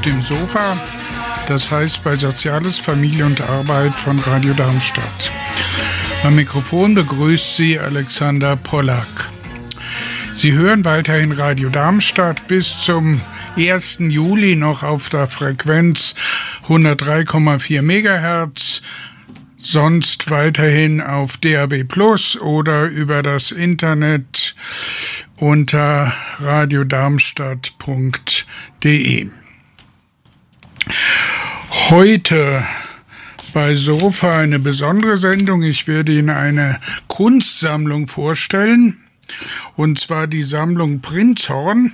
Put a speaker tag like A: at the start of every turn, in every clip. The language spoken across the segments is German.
A: dem Sofa, das heißt bei Soziales, Familie und Arbeit von Radio Darmstadt. Am Mikrofon begrüßt Sie Alexander Pollack. Sie hören weiterhin Radio Darmstadt bis zum 1. Juli noch auf der Frequenz 103,4 MHz, sonst weiterhin auf DAB+ oder über das Internet unter radiodarmstadt.de. Heute bei Sofa eine besondere Sendung. Ich werde Ihnen eine Kunstsammlung vorstellen, und zwar die Sammlung Prinzhorn.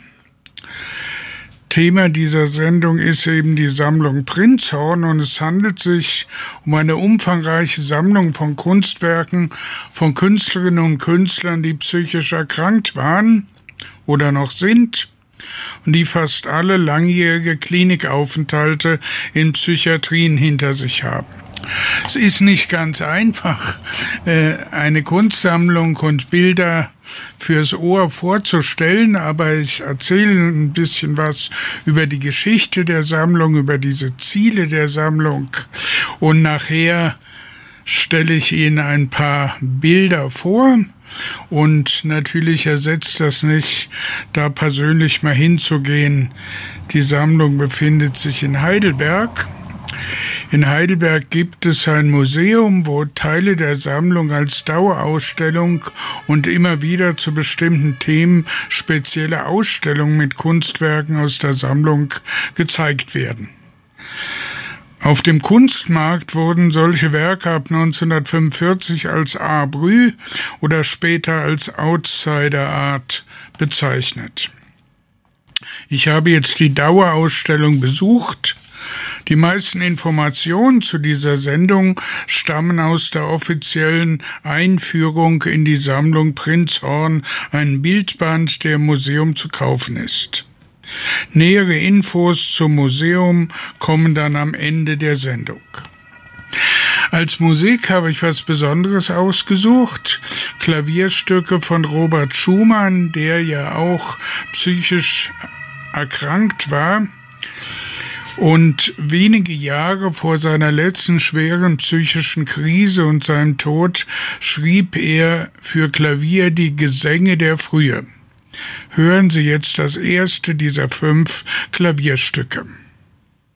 A: Thema dieser Sendung ist eben die Sammlung Prinzhorn, und es handelt sich um eine umfangreiche Sammlung von Kunstwerken von Künstlerinnen und Künstlern, die psychisch erkrankt waren oder noch sind und die fast alle langjährige Klinikaufenthalte in Psychiatrien hinter sich haben. Es ist nicht ganz einfach, eine Kunstsammlung und Bilder fürs Ohr vorzustellen, aber ich erzähle ein bisschen was über die Geschichte der Sammlung, über diese Ziele der Sammlung, und nachher stelle ich Ihnen ein paar Bilder vor. Und natürlich ersetzt das nicht, da persönlich mal hinzugehen. Die Sammlung befindet sich in Heidelberg. In Heidelberg gibt es ein Museum, wo Teile der Sammlung als Dauerausstellung und immer wieder zu bestimmten Themen spezielle Ausstellungen mit Kunstwerken aus der Sammlung gezeigt werden. Auf dem Kunstmarkt wurden solche Werke ab 1945 als Art Brut oder später als Outsider Art bezeichnet. Ich habe jetzt die Dauerausstellung besucht. Die meisten Informationen zu dieser Sendung stammen aus der offiziellen Einführung in die Sammlung Prinzhorn, ein Bildband, der im Museum zu kaufen ist. Nähere Infos zum Museum kommen dann am Ende der Sendung. Als Musik habe ich was Besonderes ausgesucht. Klavierstücke von Robert Schumann, der ja auch psychisch erkrankt war und wenige Jahre vor seiner letzten schweren psychischen Krise und seinem Tod schrieb er für Klavier die Gesänge der Frühe. Hören Sie jetzt das erste dieser 5 Klavierstücke.